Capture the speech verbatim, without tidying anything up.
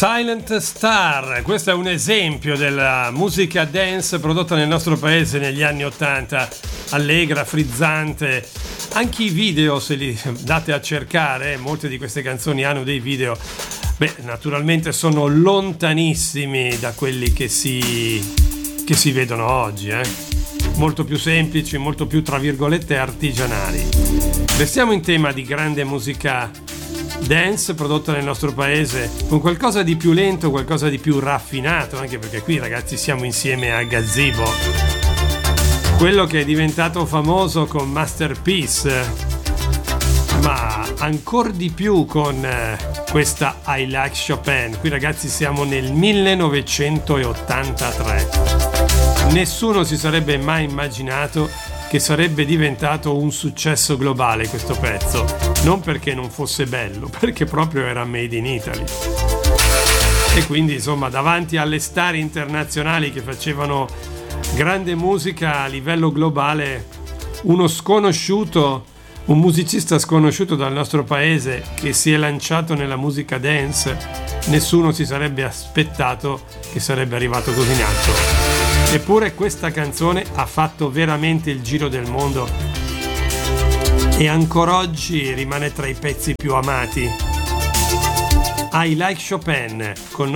Silent Star, questo è un esempio della musica dance prodotta nel nostro paese negli anni ottanta, allegra, frizzante. Anche i video, se li date a cercare, molte di queste canzoni hanno dei video, beh, naturalmente sono lontanissimi da quelli che si, che si vedono oggi, eh? Molto più semplici, molto più, tra virgolette, artigianali. Restiamo in tema di grande musica dance prodotta nel nostro paese, con qualcosa di più lento, qualcosa di più raffinato, anche perché qui, ragazzi, siamo insieme a Gazebo, quello che è diventato famoso con Masterpiece, ma ancora di più con questa I Like Chopin. Qui, ragazzi, siamo nel millenovecentottantatré. Nessuno si sarebbe mai immaginato che sarebbe diventato un successo globale questo pezzo, non perché non fosse bello, perché proprio era made in Italy. E quindi, insomma, davanti alle star internazionali che facevano grande musica a livello globale, uno sconosciuto, un musicista sconosciuto dal nostro paese che si è lanciato nella musica dance, nessuno si sarebbe aspettato che sarebbe arrivato così in alto. Eppure questa canzone ha fatto veramente il giro del mondo e ancora oggi rimane tra i pezzi più amati. I Like Chopin con